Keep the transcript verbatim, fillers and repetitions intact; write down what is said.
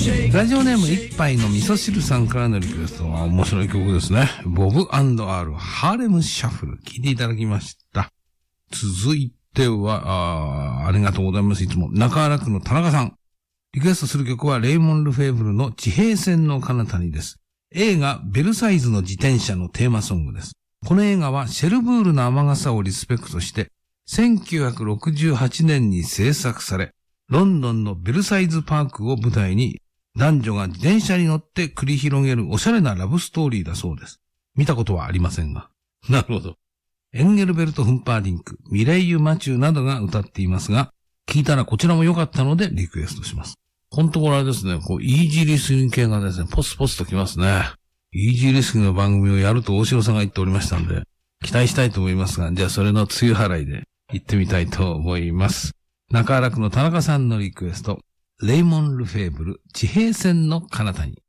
ラジオネーム一杯の味噌汁さんからのリクエストは面白い曲ですね。ボブ&アールハーレムシャッフル聴いていただきました。続いては、あ, ありがとうございます。いつも中原区の田中さん。リクエストする曲はレイモン・ルフェーブルの地平線の彼方にです。映画ベルサイズの自転車のテーマソングです。この映画はシェルブールの雨傘をリスペクトしてせんきゅうひゃくろくじゅうはちねんに制作され、ロンドンのベルサイズパークを舞台に男女が自転車に乗って繰り広げるおしゃれなラブストーリーだそうです。見たことはありませんが。なるほど。エンゲルベルト・フンパーディンク、ミレイユ・マチューなどが歌っていますが、聞いたらこちらも良かったのでリクエストします。このところはですね、こう、イージーリスニング系がですね、ポスポスときますね。イージーリスニングの番組をやると大城さんが言っておりましたんで、期待したいと思いますが、じゃあそれの梅雨払いで行ってみたいと思います。中原区の田中さんのリクエスト、レイモン・ルフェーブル、地平線の彼方に。